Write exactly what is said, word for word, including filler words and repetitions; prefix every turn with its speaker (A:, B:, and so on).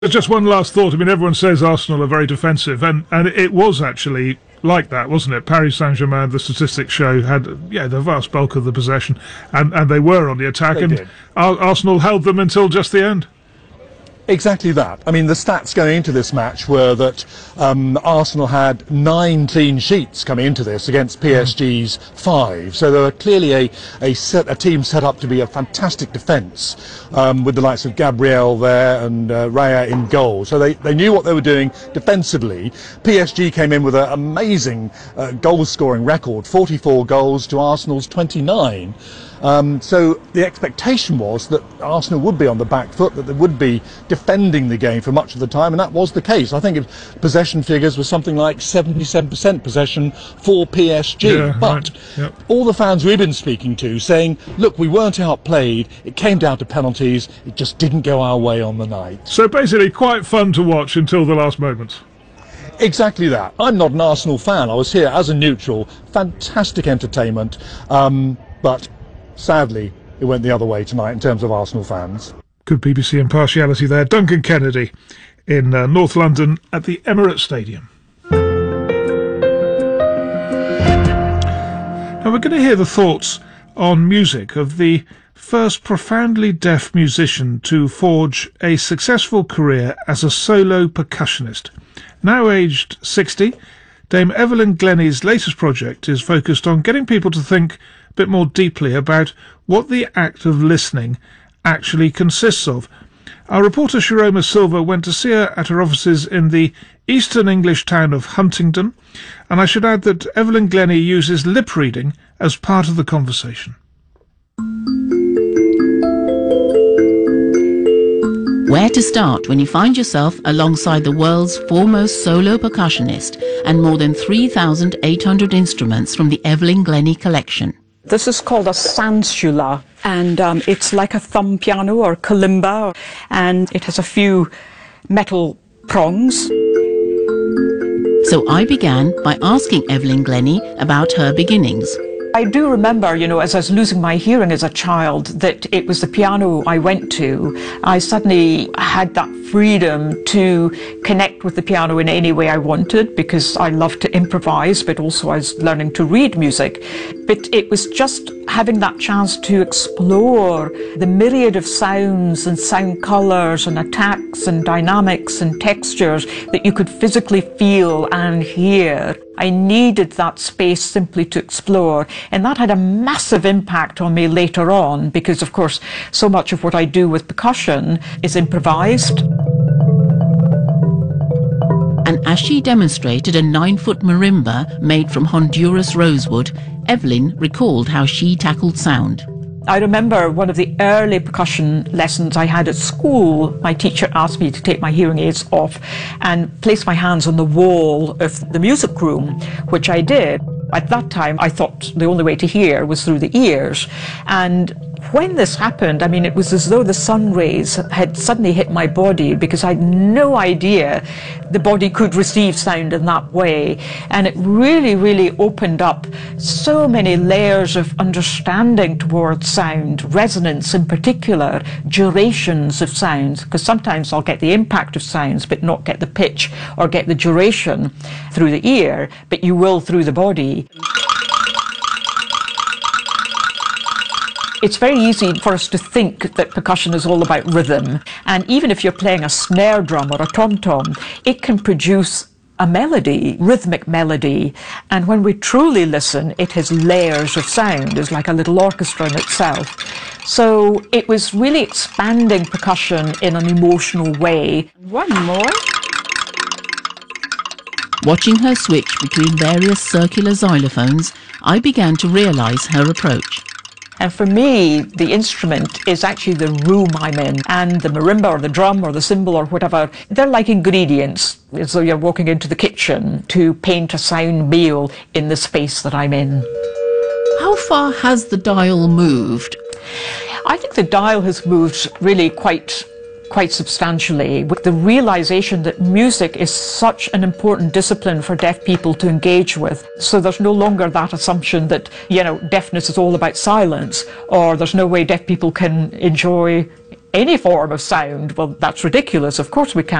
A: Just one last thought. I mean, everyone says Arsenal are very defensive, and, and it was actually like that, wasn't it? Paris Saint-Germain, the statistics show, had yeah the vast bulk of the possession, and, and they were on the attack,
B: They
A: and
B: did.
A: Ar- Arsenal held them until just the end.
B: Exactly that. I mean, the stats going into this match were that um, Arsenal had nine clean sheets coming into this against P S G's five. So they were clearly a, a, set, a team set up to be a fantastic defence, um, with the likes of Gabriel there and uh, Raya in goal. So they, they knew what they were doing defensively. P S G came in with an amazing uh, goal-scoring record, forty-four goals to Arsenal's twenty-nine. Um, so the expectation was that Arsenal would be on the back foot, that they would be defending the game for much of the time, and that was the case. I think it, possession figures were something like seventy-seven percent possession for P S G.
A: Yeah,
B: but
A: right. Yep.
B: all the fans we've been speaking to saying, look, we weren't outplayed, it came down to penalties, it just didn't go our way on the night.
A: So basically, quite fun to watch until the last moments.
B: Exactly that. I'm not an Arsenal fan. I was here as a neutral. Fantastic entertainment. Um, but sadly, it went the other way tonight in terms of Arsenal fans.
A: Good B B C impartiality there. Duncan Kennedy in uh, North London at the Emirates Stadium. Now we're going to hear the thoughts on music of the first profoundly deaf musician to forge a successful career as a solo percussionist. Now aged sixty, Dame Evelyn Glennie's latest project is focused on getting people to think a bit more deeply about what the act of listening actually consists of. Our reporter Shiroma Silva went to see her at her offices in the eastern English town of Huntingdon, and I should add that Evelyn Glennie uses lip reading as part of the conversation.
C: Where to start when you find yourself alongside the world's foremost solo percussionist and more than three thousand eight hundred instruments from the Evelyn Glennie collection.
D: This is called a sansula, and um, it's like a thumb piano or kalimba, and it has a few metal prongs.
C: So I began by asking Evelyn Glennie about her beginnings.
D: I do remember, you know, as I was losing my hearing as a child, that it was the piano I went to. I suddenly had that freedom to connect with the piano in any way I wanted, because I loved to improvise, but also I was learning to read music. But it was just having that chance to explore the myriad of sounds and sound colours and attacks and dynamics and textures that you could physically feel and hear. I needed that space simply to explore, and that had a massive impact on me later on, because of course so much of what I do with percussion is improvised.
C: And as she demonstrated a nine-foot marimba made from Honduras rosewood, Evelyn recalled how she tackled sound.
D: I remember one of the early percussion lessons I had at school. My teacher asked me to take my hearing aids off and place my hands on the wall of the music room, which I did. At that time, I thought the only way to hear was through the ears. And when this happened, I mean, it was as though the sun rays had suddenly hit my body, because I had no idea the body could receive sound in that way. And it really, really opened up so many layers of understanding towards sound, resonance in particular, durations of sounds, because sometimes I'll get the impact of sounds but not get the pitch or get the duration through the ear, but you will through the body. It's very easy for us to think that percussion is all about rhythm, and even if you're playing a snare drum or a tom-tom, it can produce a melody, rhythmic melody, and when we truly listen, it has layers of sound. It's like a little orchestra in itself. So it was really expanding percussion in an emotional way. One more.
C: Watching her switch between various circular xylophones, I began to realise her approach.
D: And for me, the instrument is actually the room I'm in, and the marimba or the drum or the cymbal or whatever, they're like ingredients, as though you're walking into the kitchen to paint a sound meal in the space that I'm in.
C: How far has the dial moved?
D: I think the dial has moved really quite quite substantially, with the realization that music is such an important discipline for deaf people to engage with. So there's no longer that assumption that, you know, deafness is all about silence, or there's no way deaf people can enjoy any form of sound. Well, that's ridiculous. Of course we can't.